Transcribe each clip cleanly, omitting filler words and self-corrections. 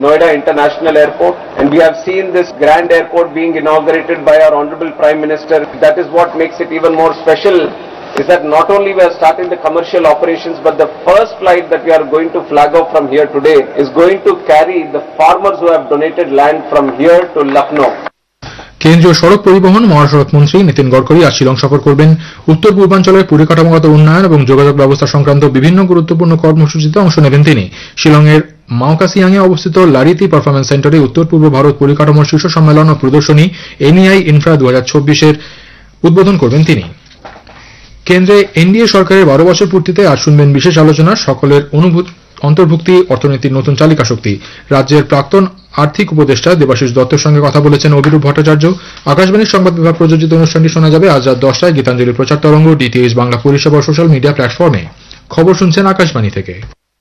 Noida International Airport, and we have seen this grand airport being inaugurated by our Honorable Prime Minister. That is what makes it even more special, is that not only we are starting the commercial operations, but the first flight that we are going to flag off from here today is going to carry the farmers who have donated land from here to Lucknow. কেন্দ্রীয় সড়ক পরিবহন মহাসড়ক মন্ত্রী নীতিন গডকরি আজ শিলং সফর করবেন। উত্তর পূর্বাঞ্চলের পরিকাঠামোগত উন্নয়ন এবং যোগাযোগ ব্যবস্থা সংক্রান্ত বিভিন্ন গুরুত্বপূর্ণ কর্মসূচিতে অংশ নেবেন তিনি। শিলংয়ের মাওকাসিয়াংয়ে অবস্থিত লারিতি পারফরমেন্স সেন্টারে উত্তর পূর্ব ভারত পরিকাঠামোর শীর্ষ সম্মেলন ও প্রদর্শনী এনইআই ইনফ্রা 2024 উদ্বোধন করবেন তিনি। কেন্দ্রে এনডিএ সরকারের 12 বছর পূর্তিতে আজ শুনবেন বিশেষ আলোচনা, সকলের অন্তর্ভুক্তি, অর্থনীতির নতুন চালিকা শক্তি। রাজ্যের প্রাক্তন আর্থিক উপদেষ্টা দেবাশিস দত্তের সঙ্গে কথা বলেছেন অভিরূপ ভট্টাচার্য। আকাশবাণীর সংবাদ বিভাগ প্রযোজিত অনুষ্ঠানটি শোনা যাবে আজ রাত 10টায় গীতাঞ্জলি প্রচার তরঙ্গ, ডিটিএইচ বাংলা পরিষেবা ও সোশ্যাল মিডিয়া প্ল্যাটফর্মে। খবর শুনছেন আকাশবাণী থেকে।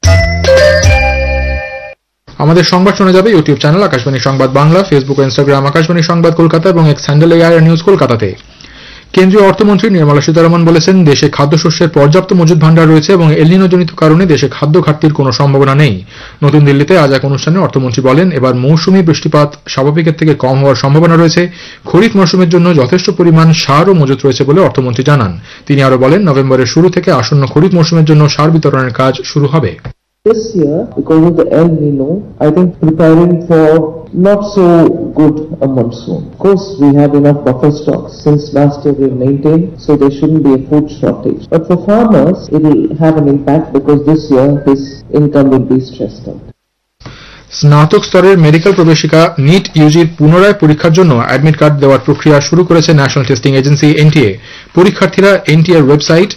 আমাদের সংবাদ শোনা যাবে ইউটিউব চ্যানেল আকাশবাণী সংবাদ বাংলা, ফেসবুক ও ইনস্টাগ্রাম আকাশবাণী সংবাদ কলকাতা এবং এক্স হ্যান্ডেল এআইআর নিউজ কলকাতাতে। কেন্দ্রীয় অর্থমন্ত্রী নির্মলা সীতারমণ বলেছেন, দেশে খাদ্যশস্যের পর্যাপ্ত মজুত ভান্ডার রয়েছে এবং এল নিনো জনিত কারণে দেশে খাদ্য ঘাটতির কোনো সম্ভাবনা নেই। নতুন দিল্লিতে আজ এক অনুষ্ঠানে অর্থমন্ত্রী বলেন, এবার মৌসুমী বৃষ্টিপাত স্বাভাবিকের থেকে কম হওয়ার সম্ভাবনা রয়েছে। খরিফ মৌসুমের জন্য যথেষ্ট পরিমাণ সারও মজুত রয়েছে বলে অর্থমন্ত্রী জানান। তিনি আরো বলেন, নভেম্বরের শুরু থেকে আসন্ন খরিফ মৌসুমের জন্য সার বিতরণের কাজ শুরু হবে। This year, because of the El Nino, I think preparing for not so good a monsoon. Of course, we have enough buffer stocks since last year we maintained, so there shouldn't be a food shortage. But for farmers, it will have an impact because this year his income will be stressed out. স্নাতক স্তরের medical প্রবেশিকা NEET ইউজির পুনরায় পরীক্ষার জন্য admit card দেওয়ার প্রক্রিয়া শুরু করেছে ন্যাশনাল টেস্টিং এজেন্সি এনটিএ। পরীক্ষার্থীরা এনটিএর ওয়েবসাইট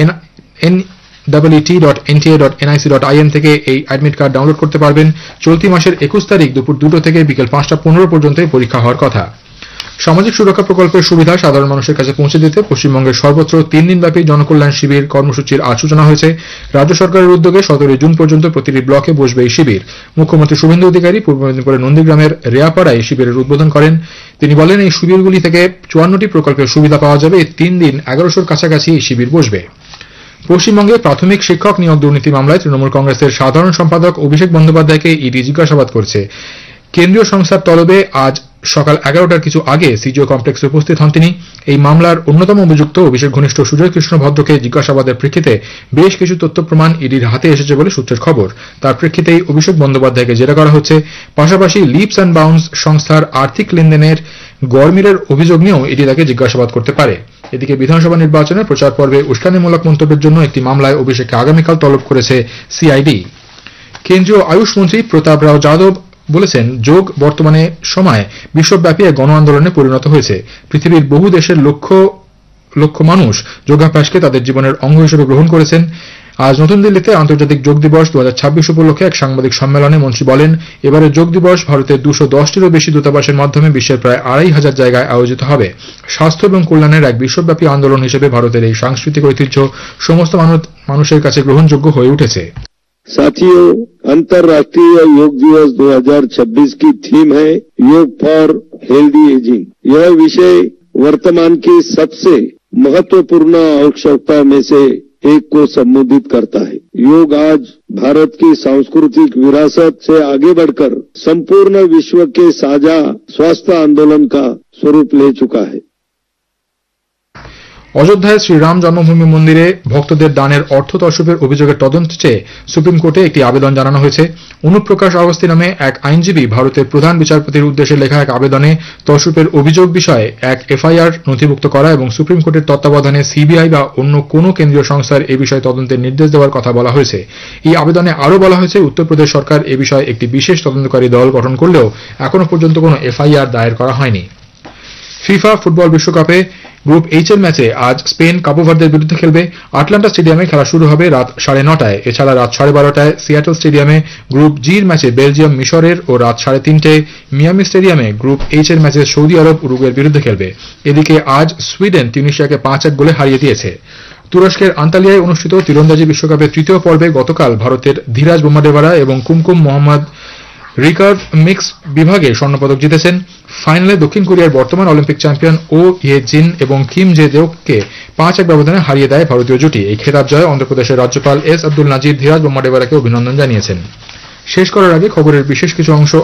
www.nta.nic.in থেকে এই অ্যাডমিট কার্ড ডাউনলোড করতে পারবেন। চলতি মাসের 21 তারিখ দুপুর 2টো থেকে বিকেল 5টা 15 পর্যন্ত পরীক্ষা হওয়ার কথা। সামাজিক সুরক্ষা প্রকল্পের সুবিধা সাধারণ মানুষের কাছে পৌঁছে দিতে পশ্চিমবঙ্গের সর্বত্র 3 দিনব্যাপী জনকল্যাণ শিবির কর্মসূচির আজ সূচনা হয়েছে। রাজ্য সরকারের উদ্যোগে 17 জুন পর্যন্ত প্রতিটি ব্লকে বসবে এই শিবির। মুখ্যমন্ত্রী শুভেন্দু অধিকারী পূর্ব মেদিনীপুরের নন্দীগ্রামের রেয়াপাড়ায় শিবিরের উদ্বোধন করেন। তিনি বলেন, এই শিবিরগুলি থেকে 54টি প্রকল্পের সুবিধা পাওয়া যাবে। এই 3 দিন 1100-র কাছাকাছি এই শিবির বসবে। পশ্চিমবঙ্গে প্রাথমিক শিক্ষক নিয়োগ দুর্নীতি মামলায় তৃণমূল কংগ্রেসের সাধারণ সম্পাদক অভিষেক বন্দ্যোপাধ্যায়কে ইডি জিজ্ঞাসাবাদ করছে। কেন্দ্রীয় সংস্থার তলবে আজ সকাল 11টার কিছু আগে সিজিও কমপ্লেক্সে উপস্থিত হন তিনি। এই মামলার অন্যতম অভিযুক্ত অভিষেক ঘনিষ্ঠ সুজয় কৃষ্ণ ভদ্রকে জিজ্ঞাসাবাদের প্রেক্ষিতে বেশ কিছু তথ্য প্রমাণ ইডির হাতে এসেছে বলে সূত্রের খবর। তার প্রেক্ষিতেই অভিষেক বন্দ্যোপাধ্যায়কে জেরা করা হচ্ছে। পাশাপাশি লিপস অ্যান্ড বাউন্স সংস্থার আর্থিক লেনদেনের গড়মিলের অভিযোগ নিয়েও ইডি তাকে জিজ্ঞাসাবাদ করতে পারে। এদিকে বিধানসভা নির্বাচনের প্রচার পর্বে উস্কানিমূলক মন্তব্যের জন্য একটি মামলায় অভিষেককে আগামীকাল তলব করেছে সিআইডি। কেন্দ্রীয় আয়ুষ মন্ত্রী প্রতাপ রাও যাদব বলেছেন, যোগ বর্তমানে সময় বিশ্বব্যাপী এক গণ আন্দোলনে পরিণত হয়েছে। পৃথিবীর বহু দেশের লক্ষ লক্ষ মানুষ যোগাভ্যাসকে তাদের জীবনের অঙ্গ হিসেবে গ্রহণ করেছেন। আজ নতুন দিল্লিতে আন্তর্জাতিক যোগ দিবস 2026 উপলক্ষে এক সাংবাদিক সম্মেলনে মন্ত্রী বলেন, এবারের যোগ দিবস ভারতের 210টিরও বেশি দূতাবাসের মাধ্যমে বিশ্বের প্রায় 2500 জায়গায় আয়োজিত হবে। স্বাস্থ্য এবং কল্যাণের এক বিশ্বব্যাপী আন্দোলন হিসেবে ভারতের এই সাংস্কৃতিক ঐতিহ্য সমস্ত মানুষের কাছে গ্রহণযোগ্য হয়ে উঠেছে। साथियों, अंतर्राष्ट्रीय योग दिवस 2026 की थीम है योग फॉर हेल्दी एजिंग। यह विषय वर्तमान की सबसे महत्वपूर्ण आवश्यकता में से एक को संबोधित करता है। योग आज भारत की सांस्कृतिक विरासत से आगे बढ़कर संपूर्ण विश्व के साझा स्वास्थ्य आंदोलन का स्वरूप ले चुका है। অযোধ্যায় শ্রীরাম জন্মভূমি মন্দিরে ভক্তদের দানের অর্থ তছরূপের অভিযোগের তদন্ত চেয়ে সুপ্রিম কোর্টে একটি আবেদন জানানো হয়েছে। অনুপ্রকাশ অগস্তি নামে এক আইনজীবী ভারতের প্রধান বিচারপতির উদ্দেশ্যে লেখা এক আবেদনে তছরূপের অভিযোগ বিষয়ে এক এফআইআর নথিভুক্ত করা এবং সুপ্রিম কোর্টের তত্ত্বাবধানে সিবিআই বা অন্য কোনো কেন্দ্রীয় সংস্থার এ বিষয়ে তদন্তের নির্দেশ দেওয়ার কথা বলা হয়েছে। এই আবেদনে আরও বলা হয়েছে, উত্তরপ্রদেশ সরকার এ বিষয়ে একটি বিশেষ তদন্তকারী দল গঠন করলেও এখনো পর্যন্ত কোনো এফআইআর দায়ের করা হয়নি। ফিফা ফুটবল বিশ্বকাপে গ্রুপ এইচ এর ম্যাচে আজ স্পেন কাপোভার্দের বিরুদ্ধে খেলবে। আটলান্টা স্টেডিয়ামে খেলা শুরু হবে রাত 9:30টায়। এছাড়া রাত 12:30টায় সিয়াটল স্টেডিয়ামে গ্রুপ জির ম্যাচে বেলজিয়াম মিশরের ও রাত 3:30টায় মিয়ামি স্টেডিয়ামে গ্রুপ এইচ এর ম্যাচে সৌদি আরব উরুগুয়ের বিরুদ্ধে খেলবে। এদিকে আজ সুইডেন তিউনিসিয়াকে 5-1 গোলে হারিয়ে দিয়েছে। তুরস্কের আন্তালিয়ায় অনুষ্ঠিত তীরন্দাজি বিশ্বকাপের তৃতীয় পর্বে গতকাল ভারতের ধীরাজ বোম্মাডেভারা এবং কুমকুম মোহাম্মদ রিকার্ভ মিক্স বিভাগে স্বর্ণপদক জিতেছেন। ফাইনালে দক্ষিণ কোরিয়ার বর্তমান অলিম্পিক চ্যাম্পিয়ন ও ইয়ে জিন এবং কিম জে দেওককে 5-1 ব্যবধানে হারিয়ে দেয় ভারতীয় জুটি। এই খেতাব জয়ে অন্ধ্রপ্রদেশের রাজ্যপাল এস আব্দুল নাজির ধীরাজ বোম্মাডেভারাকে অভিনন্দন জানিয়েছেন। শেষ করার আগে খবরের বিশেষ কিছু অংশ